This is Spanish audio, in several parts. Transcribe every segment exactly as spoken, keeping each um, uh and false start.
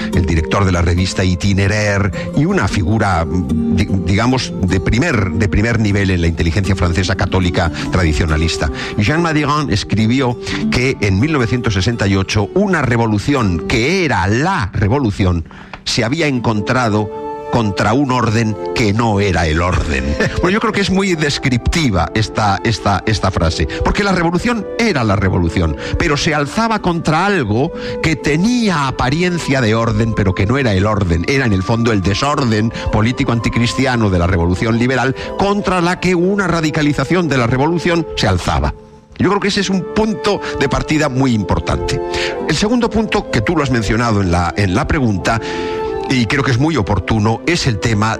el director de la revista Itinéraire y una figura, digamos, de primer, de primer nivel en la inteligencia francesa católica tradicionalista. Jean Madigan escribió que en mil novecientos sesenta y ocho una revolución que era la revolución se había encontrado contra un orden que no era el orden. Bueno, yo creo que es muy descriptiva esta, esta, esta frase, porque la revolución era la revolución, pero se alzaba contra algo que tenía apariencia de orden, pero que no era el orden, era en el fondo el desorden político anticristiano de la revolución liberal, contra la que una radicalización de la revolución se alzaba. Yo creo que ese es un punto de partida muy importante. El segundo punto, que tú lo has mencionado en la, en la pregunta, y creo que es muy oportuno, es el tema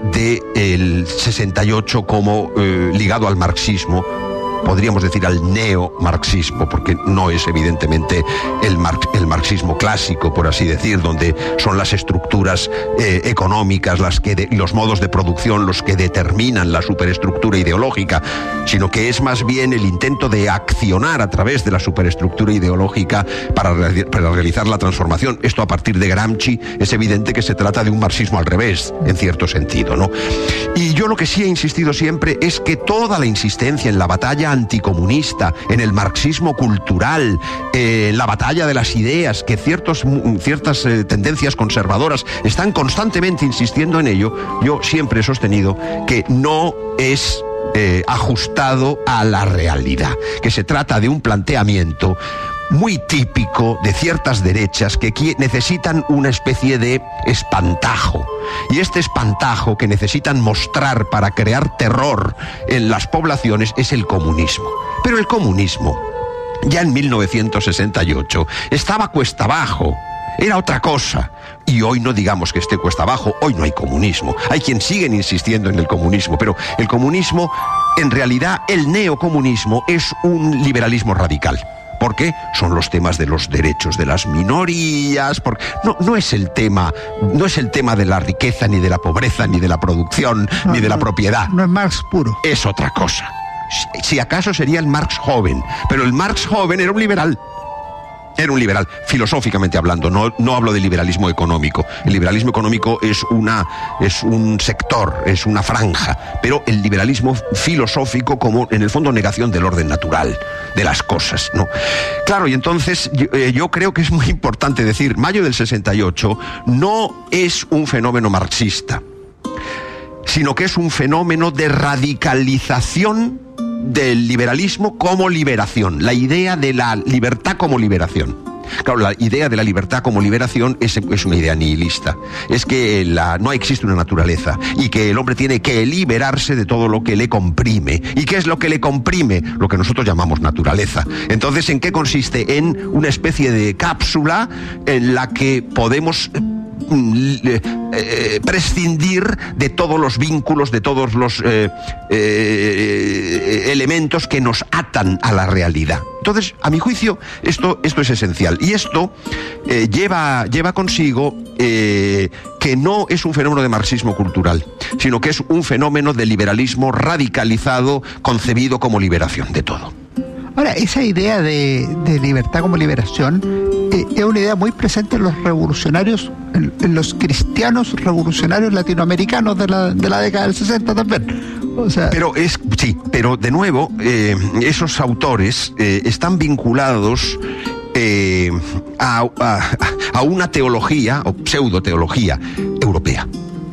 del sesenta y ocho como eh, ligado al marxismo, podríamos decir al neomarxismo, porque no es evidentemente el, mar, el marxismo clásico, por así decir, donde son las estructuras eh, económicas, las que de, los modos de producción los que determinan la superestructura ideológica, sino que es más bien el intento de accionar a través de la superestructura ideológica para, para realizar la transformación. Esto a partir de Gramsci es evidente que se trata de un marxismo al revés, en cierto sentido, ¿no? Y yo lo que sí he insistido siempre es que toda la insistencia en la batalla anticomunista, en el marxismo cultural, eh, en la batalla de las ideas, que ciertos, ciertas eh, tendencias conservadoras están constantemente insistiendo en ello, yo siempre he sostenido que no es eh, ajustado a la realidad, que se trata de un planteamiento muy típico de ciertas derechas que necesitan una especie de espantajo. Y este espantajo que necesitan mostrar para crear terror en las poblaciones es el comunismo. Pero el comunismo, ya en mil novecientos sesenta y ocho, estaba cuesta abajo. Era otra cosa. Y hoy no digamos que esté cuesta abajo, hoy no hay comunismo. Hay quien siguen insistiendo en el comunismo, pero el comunismo, en realidad, el neocomunismo es un liberalismo radical. ¿Por qué? Son los temas de los derechos de las minorías, porque no, no es el tema, no es el tema de la riqueza, ni de la pobreza, ni de la producción, no, ni de la no, propiedad. No es Marx puro. Es otra cosa. Si, si acaso sería el Marx joven, pero el Marx joven era un liberal. Era un liberal, filosóficamente hablando, no, no hablo de liberalismo económico. El liberalismo económico es, una, es un sector, es una franja, pero el liberalismo filosófico como, en el fondo, negación del orden natural, de las cosas, ¿no? Claro, y entonces yo, eh, yo creo que es muy importante decir, mayo del sesenta y ocho no es un fenómeno marxista, sino que es un fenómeno de radicalización del liberalismo como liberación, la idea de la libertad como liberación. Claro, la idea de la libertad como liberación es, es una idea nihilista. Es que la, no existe una naturaleza y que el hombre tiene que liberarse de todo lo que le comprime. ¿Y qué es lo que le comprime? Lo que nosotros llamamos naturaleza. Entonces, ¿en qué consiste? En una especie de cápsula en la que podemos Eh, eh, prescindir de todos los vínculos, de todos los eh, eh, elementos que nos atan a la realidad. Entonces, a mi juicio, esto, esto es esencial. Y esto eh, lleva, lleva consigo eh, que no es un fenómeno de marxismo cultural, sino que es un fenómeno de liberalismo radicalizado, concebido como liberación de todo. Ahora, esa idea de, de libertad como liberación eh, es una idea muy presente en los revolucionarios, en, en los cristianos revolucionarios latinoamericanos de la, de la década del sesenta también. O sea, pero es, sí, pero de nuevo, eh, esos autores eh, están vinculados eh, a, a, a una teología, o pseudo-teología europea.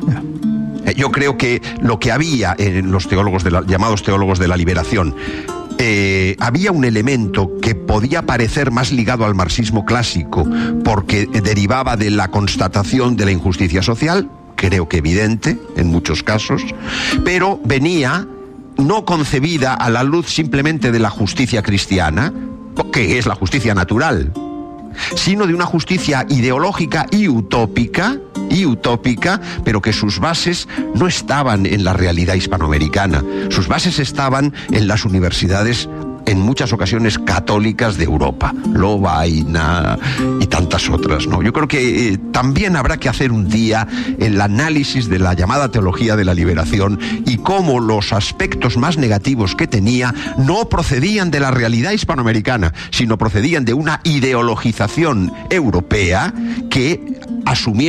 Yo creo que lo que había en los teólogos de la, llamados teólogos de la liberación, Eh, había un elemento que podía parecer más ligado al marxismo clásico porque derivaba de la constatación de la injusticia social, creo que evidente en muchos casos, pero venía no concebida a la luz simplemente de la justicia cristiana, que es la justicia natural, sino de una justicia ideológica y utópica, y utópica, pero que sus bases no estaban en la realidad hispanoamericana, sus bases estaban en las universidades, en muchas ocasiones católicas de Europa, Lovaina y tantas otras, ¿no? Yo creo que eh, también habrá que hacer un día el análisis de la llamada teología de la liberación y cómo los aspectos más negativos que tenía no procedían de la realidad hispanoamericana, sino procedían de una ideologización europea que asumía